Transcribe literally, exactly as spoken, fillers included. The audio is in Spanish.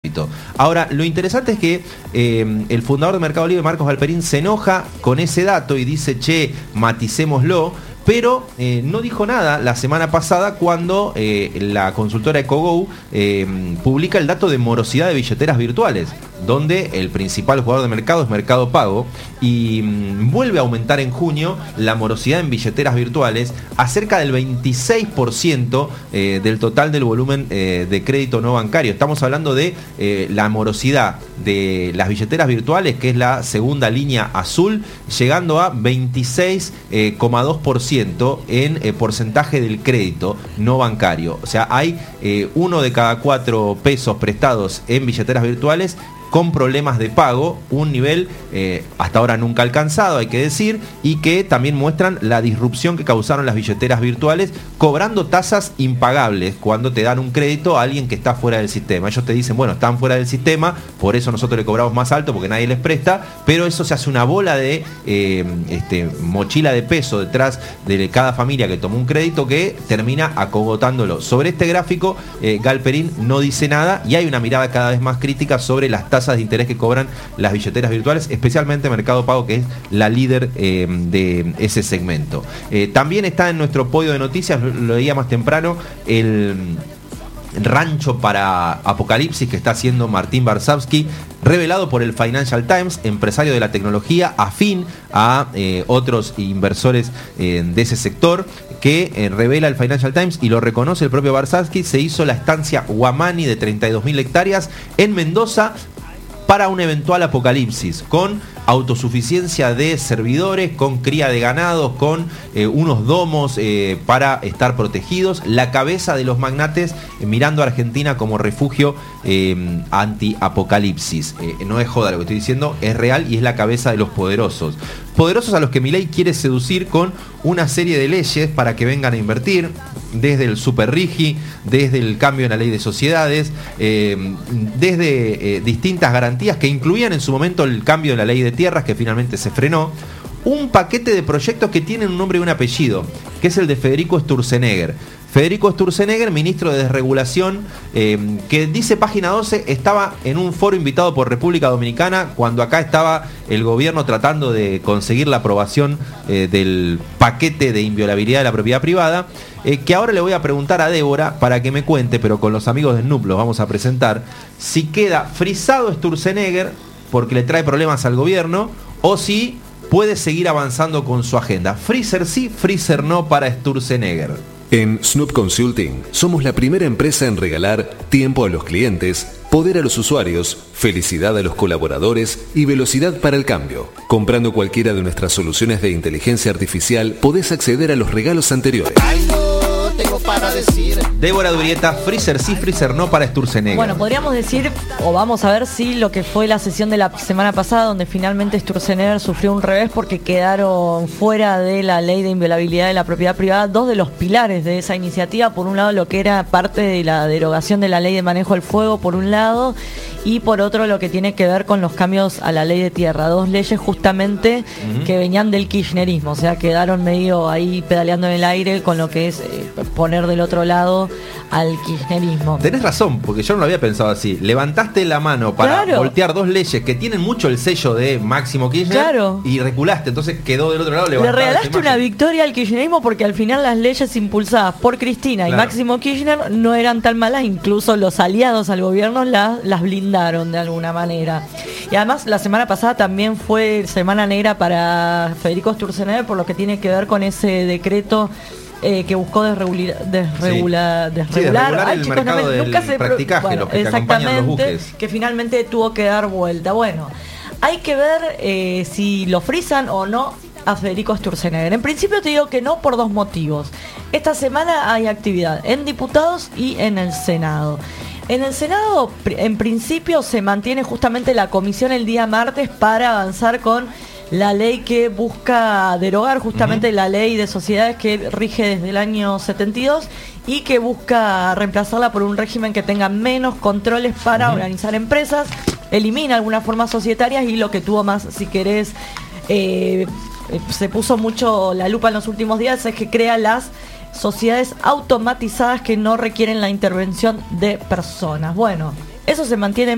Ahora, lo interesante es que eh, el fundador de Mercado Libre, Marcos Galperín, se enoja con ese dato y dice, che, maticémoslo. Pero eh, no dijo nada la semana pasada cuando eh, la consultora EcoGo eh, publica el dato de morosidad de billeteras virtuales, donde el principal jugador de mercado es Mercado Pago, y mmm, vuelve a aumentar en junio la morosidad en billeteras virtuales a cerca del veintiséis por ciento eh, del total del volumen eh, de crédito no bancario. Estamos hablando de eh, la morosidad de las billeteras virtuales, que es la segunda línea azul, llegando a veintiséis coma dos por ciento en eh, porcentaje del crédito no bancario. O sea, hay eh, uno de cada cuatro pesos prestados en billeteras virtuales con problemas de pago, un nivel eh, hasta ahora nunca alcanzado, hay que decir, y que también muestran la disrupción que causaron las billeteras virtuales, cobrando tasas impagables cuando te dan un crédito a alguien que está fuera del sistema. Ellos te dicen, bueno, están fuera del sistema, por eso nosotros le cobramos más alto porque nadie les presta, pero eso se hace una bola de eh, este, mochila de peso detrás de cada familia que tomó un crédito que termina acogotándolo. Sobre este gráfico, eh, Galperín no dice nada y hay una mirada cada vez más crítica sobre las tasas de interés que cobran las billeteras virtuales, especialmente Mercado Pago, que es la líder eh, de ese segmento. Eh, también está en nuestro podio de noticias, lo, lo leía más temprano, el rancho para Apocalipsis que está haciendo Martín Varsavsky, revelado por el Financial Times, empresario de la tecnología afín a eh, otros inversores eh, de ese sector, que eh, revela el Financial Times y lo reconoce el propio Varsavsky. Se hizo la estancia Guamani de treinta y dos mil hectáreas en Mendoza para un eventual apocalipsis, con autosuficiencia de servidores, con cría de ganados, con eh, unos domos eh, para estar protegidos, la cabeza de los magnates eh, mirando a Argentina como refugio eh, anti-apocalipsis. Eh, no es joda lo que estoy diciendo, es real y es la cabeza de los poderosos. Poderosos a los que Milei quiere seducir con una serie de leyes para que vengan a invertir, desde el Super Rigi, desde el cambio en la ley de sociedades, eh, desde eh, distintas garantías que incluían en su momento el cambio en la ley de tierras, que finalmente se frenó, un paquete de proyectos que tienen un nombre y un apellido, que es el de Federico Sturzenegger. Federico Sturzenegger, ministro de Desregulación, eh, que dice Página doce, estaba en un foro invitado por República Dominicana cuando acá estaba el gobierno tratando de conseguir la aprobación eh, del paquete de inviolabilidad de la propiedad privada, eh, que ahora le voy a preguntar a Débora para que me cuente, pero con los amigos de Snoop los vamos a presentar, si queda frisado Sturzenegger porque le trae problemas al gobierno o si puede seguir avanzando con su agenda. Freezer sí, Freezer no para Sturzenegger. En Snoop Consulting somos la primera empresa en regalar tiempo a los clientes, poder a los usuarios, felicidad a los colaboradores y velocidad para el cambio. Comprando cualquiera de nuestras soluciones de inteligencia artificial, podés acceder a los regalos anteriores. Tengo para decir. Débora Durieta, Freezer sí, Freezer no para Sturzenegger. Bueno, podríamos decir, o vamos a ver si lo que fue la sesión de la semana pasada, donde finalmente Sturzenegger sufrió un revés porque quedaron fuera de la ley de inviolabilidad de la propiedad privada dos de los pilares de esa iniciativa. Por un lado, lo que era parte de la derogación de la ley de manejo del fuego, por un lado, y por otro, lo que tiene que ver con los cambios a la ley de tierra. Dos leyes justamente uh-huh. que venían del kirchnerismo, o sea, quedaron medio ahí pedaleando en el aire con lo que es eh, poner del otro lado al kirchnerismo. Tenés razón, porque yo no lo había pensado así. Levantaste la mano para claro. voltear dos leyes que tienen mucho el sello de Máximo Kirchner claro. y reculaste, entonces quedó del otro lado. Le regalaste una victoria al kirchnerismo porque al final las leyes impulsadas por Cristina claro. y Máximo Kirchner no eran tan malas, incluso los aliados al gobierno las, las blindaron de alguna manera. Y además la semana pasada también fue semana negra para Federico Sturzenegger por lo que tiene que ver con ese decreto Eh, que buscó desregula, desregula, sí. desregular, sí, desregular Ay, el chicos, mercado no me, del nunca se practicaje, bueno, los que te acompañan los buques. Que finalmente tuvo que dar vuelta. Bueno, hay que ver eh, si lo frisan o no a Federico Sturzenegger. En principio te digo que no por dos motivos. Esta semana hay actividad en diputados y en el Senado. En el Senado, en principio, se mantiene justamente la comisión el día martes para avanzar con la ley que busca derogar justamente uh-huh. la ley de sociedades que rige desde el año setenta y dos y que busca reemplazarla por un régimen que tenga menos controles para uh-huh. organizar empresas, elimina algunas formas societarias y lo que tuvo más, si querés, eh, se puso mucho la lupa en los últimos días, es que crea las sociedades automatizadas que no requieren la intervención de personas. Bueno, eso se mantiene